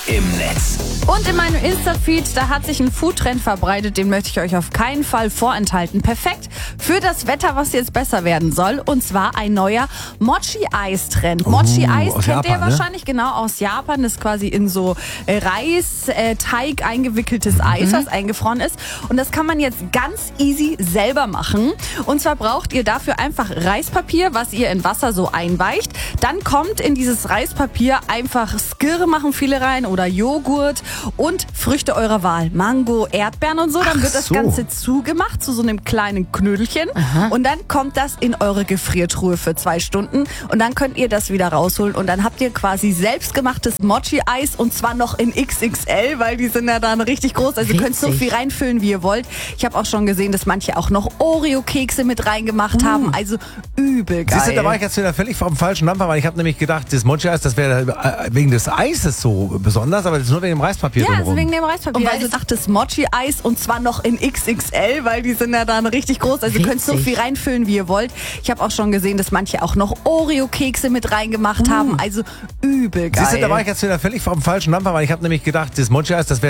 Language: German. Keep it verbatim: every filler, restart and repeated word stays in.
im Netz. Und in meinem Insta-Feed, da hat sich ein Foodtrend verbreitet, den möchte ich euch auf keinen Fall vorenthalten. Perfekt für das Wetter, was jetzt besser werden soll. Und zwar ein neuer Mochi-Eis-Trend. Mochi-Eis aus kennt ihr Japan, ne? wahrscheinlich, genau, aus Japan. Das ist quasi in so äh, Reisteig eingewickeltes Eis, was eingefroren ist. Und das kann man jetzt ganz easy selber machen. Und zwar braucht ihr dafür einfach Reispapier, was ihr in Wasser so einweicht. Dann kommt in dieses Reispapier einfach Skir, machen viele rein, oder Joghurt und Früchte eurer Wahl. Mango, Erdbeeren und so. Dann Ach wird das so. Ganze zugemacht zu so einem kleinen Knödelchen. Und dann kommt das in eure Gefriertruhe für zwei Stunden. Und dann könnt ihr das wieder rausholen. Und dann habt ihr quasi selbstgemachtes Mochi-Eis. Und zwar noch in X X L, weil die sind ja dann richtig groß. Also ihr könnt so Witzig. viel reinfüllen, wie ihr wollt. Ich habe auch schon gesehen, dass manche auch noch Oreo-Kekse mit reingemacht haben. Also übel geil. Siehst du, da war ich jetzt wieder völlig vom falschen Dampfer, weil ich habe nämlich gedacht, das Mochi-Eis, das wäre äh, wegen des Eises so besonders, aber das ist nur wegen dem Reispapier Ja, also drumherum. wegen dem Reispapier. Und weil Also- es sagt das Mochi-Eis und zwar noch in X X L, weil die sind ja dann richtig groß. Also ihr könnt so Witzig. viel reinfüllen, wie ihr wollt. Ich habe auch schon gesehen, dass manche auch noch Oreo-Kekse mit reingemacht haben. Also übel geil. Siehst du, da war ich jetzt wieder völlig vom falschen Dampfer, weil ich habe nämlich gedacht, das Mochi-Eis, das wäre